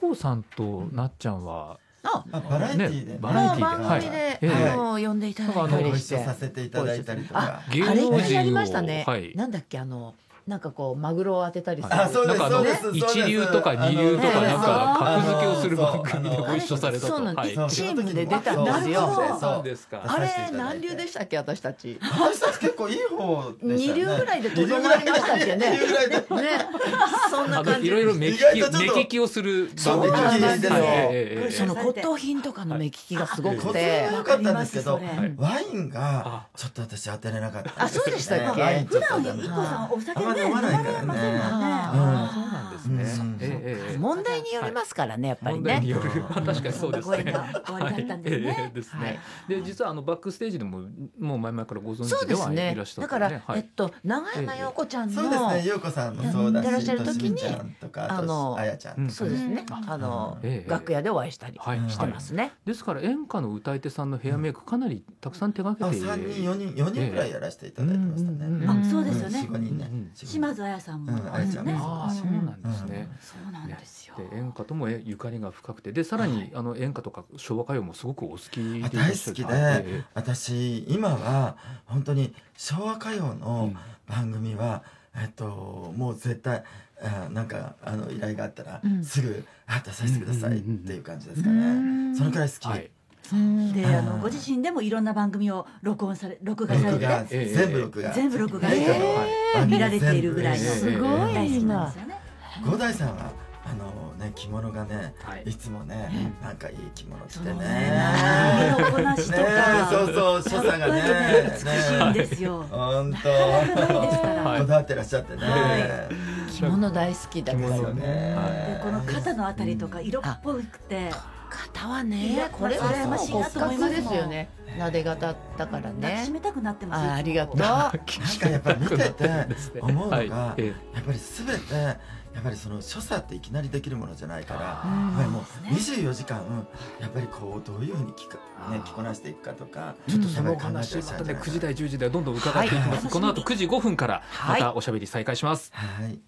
子さんとなっちゃんはバラエティーで、 バラエティーで番組で、呼んでいただいたご一りして緒させていただいたりとか、 芸能あれ人をやりましたね、 はいなんだっけなんかこうマグロを当てたりする、 あ、そうですなんかそうです一流とか二流とかなんか格付けをする番組でご一緒されたと。 そうなんです、 はいチームで出たんですよ。 そうなんですか。 あれ何流でしたっけ、私たち私たち結構いい方でしたよね。 二流ぐらいでとどまりましたっけね。ね、そんな感じ。 いろいろ目利きをする番組でその骨董品とかの目利きがすごくて良かったんですけど、ワインがちょっと私当てれなかった。 あ、そうでしたっけ。 普段いっこさんお酒ね飲まれませんもんね。 そうなんですね。 問題によりますからね、やっぱりね。 問題による。確かにそうですね。 ご縁が終わりだったんですね。 ですね。で、実はバックステージでももう前々からご存知ではいらっしゃった。 だから長山陽子ちゃんのそうですね、陽子さんもそうだし、 やってらっしゃる時にとしみちゃんとかあやちゃん、 そうですね、楽屋でお会いしたりしてますね。 ですから演歌の歌い手さんのヘアメイクかなりたくさん手掛けて、 3人4人ぐらいやらせていただいてましたね。 そうですよね。 4、5人ね。 島津彩さんもあやちゃんも。 ああ、そうなんですね。 そうなんですよ。 で演歌ともゆかりが深くて、でさらに演歌とか昭和歌謡もすごくお好きでいらっしゃる。 大好きで、私今は本当に昭和歌謡の番組はもう絶対なんか依頼があったらすぐ出させてくださいっていう感じですかね。そのくらい好き。 でご自身でもいろんな番組を録画されて、 全部録画見られているぐらいのすごい大好きなんですよね。 五代さんは着物がね、いつもね、なんかいい着物着てね、 身のこなしとか、 そう所作がね、 美しいんですよ。 本当こだわってらっしゃってね。 着物大好きだからよね。 でこの肩のあたりとか色っぽくて、 肩はね、これは羨ましいなと思いますですよね。撫で型だからね。 抱きしめたくなってます。 ありがとう。 なんかやっぱり見てて思うのが、やっぱり全てやっぱりその所作っていきなりできるものじゃないから、やっぱりもう24時間やっぱりこうどういうふうに着こなしていくかとか、 ちょっとそのお話またね9時台10時台どんどん伺っていきます。この後9時5分からまたおしゃべり再開します。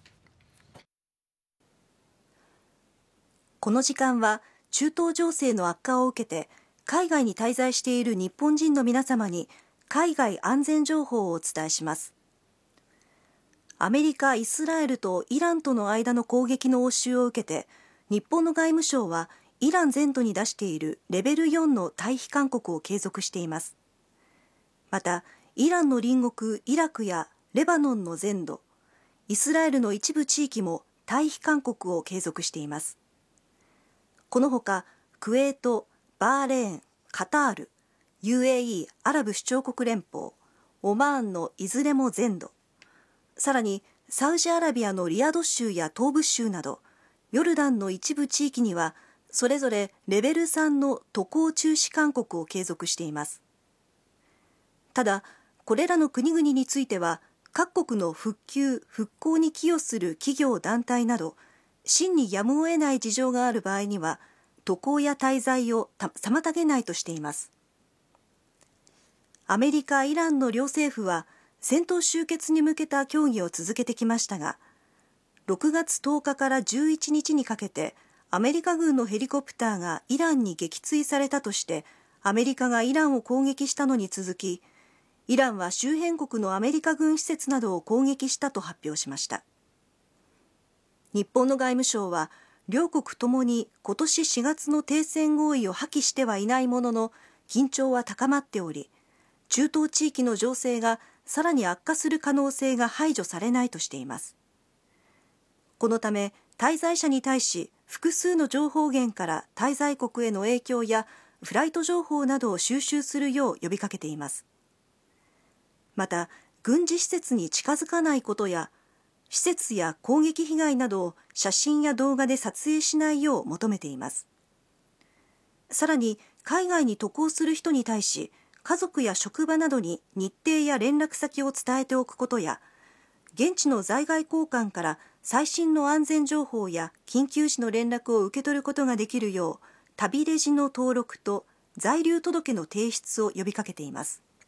この時間は中東情勢の悪化を受けて海外に滞在している日本人の皆様に海外安全情報をお伝えします。アメリカ、イスラエルとイランとの間の攻撃の応酬を受けて、日本の外務省はイラン全土に出しているレベル4の退避勧告を継続しています。また、イランの隣国イラクやレバノンの全土、イスラエルの一部地域も退避勧告を継続しています。このほか、クウェート、バーレーン、カタール、UAE アラブ首長国連邦、オマーンのいずれも全土、さらにサウジアラビアのリヤド州や東部州などヨルダンの一部地域にはそれぞれレベル3の渡航中止勧告を継続しています。ただこれらの国々については各国の復旧・復興に寄与する企業団体など真にやむを得ない事情がある場合には渡航や滞在を妨げないとしています。アメリカ・イランの両政府は戦闘終結に向けた協議を続けてきましたが、6月10日から11日にかけてアメリカ軍のヘリコプターがイランに撃墜されたとしてアメリカがイランを攻撃したのに続き、イランは周辺国のアメリカ軍施設などを攻撃したと発表しました。日本の外務省は両国ともに今年4月の停戦合意を破棄してはいないものの緊張は高まっており、中東地域の情勢がさらに悪化する可能性が排除されないとしています。このため滞在者に対し複数の情報源から滞在国への影響やフライト情報などを収集するよう呼びかけています。また軍事施設に近づかないことや施設や攻撃被害などを写真や動画で撮影しないよう求めています。さらに海外に渡航する人に対し家族や職場などに日程や連絡先を伝えておくことや、現地の在外公館から最新の安全情報や緊急時の連絡を受け取ることができるよう、旅レジの登録と在留届の提出を呼びかけています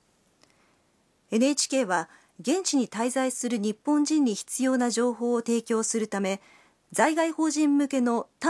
。NHK は現地に滞在する日本人に必要な情報を提供するため、在外邦人向けの